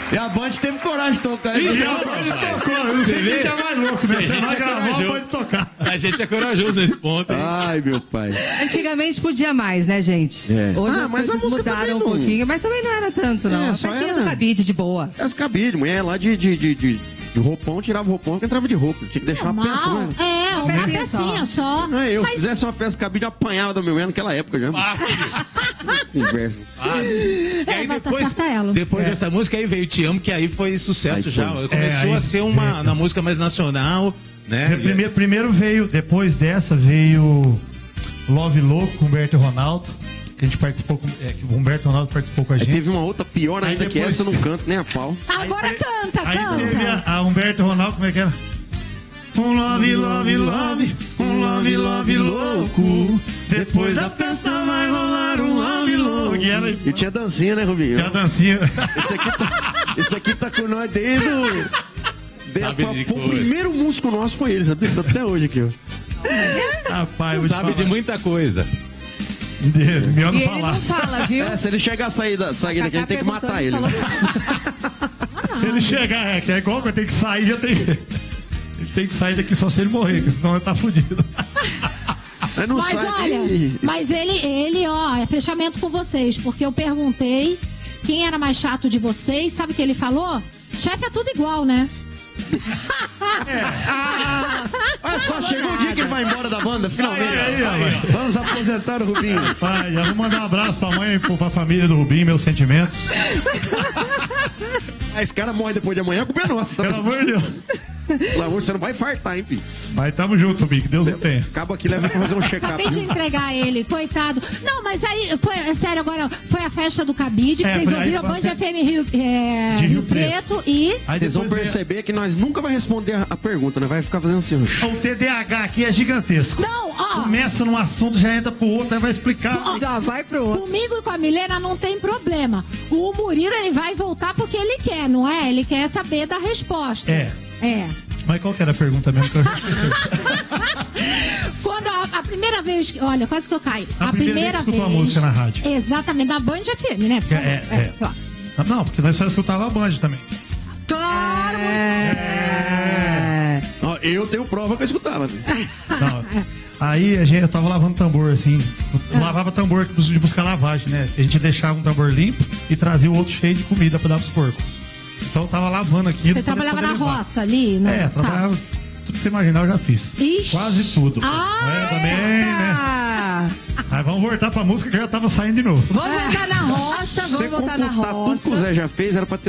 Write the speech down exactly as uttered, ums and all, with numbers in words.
E a Band teve coragem de tocar. E a Band tocou. Eu não sei quem que é mais louco, né? Você vai gravar, pode tocar. A gente é corajoso nesse ponto, hein? Ai, meu pai. Antigamente podia mais, né, gente? É. Hoje Ah, as mas a coisas música mudaram um também não- pouquinho, mas também não era tanto, não. É, a só festinha era- do cabide, de boa. As cabides, mulher lá de, de, de, de, de roupão, tirava o roupão que entrava de roupa. Tinha que deixar uma peça, Normal. né? É, uma pecinha pecinha só. Não, eu Mas fizesse uma festa cabide, eu apanhava da minha mulher naquela época já. Fácil. Conversa. E aí É, vai tá depois, certa ela. depois dessa música aí veio Te Amo, que aí foi sucesso Aí já. foi. Começou É, a aí ser uma veio. na música mais nacional, né? Primeiro, primeiro veio, depois dessa veio Love Louco com Humberto e Ronaldo. Que a gente participou com, é, que o Humberto Ronaldo participou com a Aí gente. teve uma outra pior Aí ainda que depois- essa eu não canto nem a pau. Agora Aí te- canta, Aí teve canta. a, a Humberto Ronaldo, como é que era? Um love, love, love, um love, love louco. Depois da festa vai rolar um love louco. E era, E tinha dancinha, né, Rubinho? era dancinha. Esse aqui tá, esse aqui tá com nós desde o... de- Sabe de foi o coisa. primeiro músico nosso foi ele, sabia? Tá até hoje aqui, ó. Rapaz, eu vou te Sabe de falar. muita coisa. De- Melhor E não ele falar. não fala, viu? É, se ele chegar a sair, da, sair daqui, a gente tem que matar ele. Falou- Se ele chegar, é, que é igual que eu tenho que sair, já tem. Ele tem que sair daqui só se ele morrer, porque senão ele tá fudido. Mas não Mas sai olha, nem- mas ele, ele, ó, é fechamento com vocês, porque eu perguntei quem era mais chato de vocês, sabe o que ele falou? Chefe é tudo igual, né? Ah, só chegou o dia que ele vai embora da banda, finalmente. Aí, aí, rapaz. Vamos aposentar o Rubinho. Pai, já vou mandar um abraço pra mãe e pro- pra família do Rubinho, meus sentimentos. Ah, esse cara morre depois de amanhã, a culpa é nossa. Tá? Pelo amor de Deus. Pelo amor, você não vai fartar, hein, filho? Mas tamo junto, Rubinho, que Deus o tenha. Acaba aqui, leva pra fazer um check-up. Acabei de entregar ele, coitado. Não, mas aí, foi, é sério, agora foi a festa do cabide, que É, vocês foi- aí ouviram, foi Band até- F M Rio, é, De Rio Rio Preto e... Aí Vocês vão depois veio- perceber que nós nunca vai responder a, a pergunta, né? Vai ficar fazendo assim. O T D A H aqui é gigantesco. Não, ó, Começa num assunto, já entra pro outro, aí vai explicar. Já vai pro outro. comigo e com a Milena não tem problema. O Murilo, ele vai voltar porque ele quer, não é? Ele quer saber da resposta. É. É. Mas qual que era a pergunta mesmo? Que eu já esqueci? Quando a, a primeira vez, que- olha, quase que eu caio. A primeira vez que escutou a música na rádio. Exatamente, da Band F M, né? Por É, favor. é. claro. Não, porque nós só escutava a Band também. Claro, É. Ó, eu tenho prova que eu escutava. Não. Aí a gente, eu tava lavando tambor, assim. Eu lavava tambor de buscar lavagem, né? A gente deixava um tambor limpo e trazia o outro cheio de comida pra dar pros porcos. Então eu tava lavando aqui. Você pra trabalhava poder na levar. roça ali, né? É, Tá. trabalhava. Tudo que você imaginar eu já fiz. Ixi. Quase tudo. Ah, é, também, né? Ah, Aí vamos voltar pra música que já tava saindo de novo. vamos voltar na roça, Se você vamos voltar na computar tudo que o roça. Zé já fez, era pra ter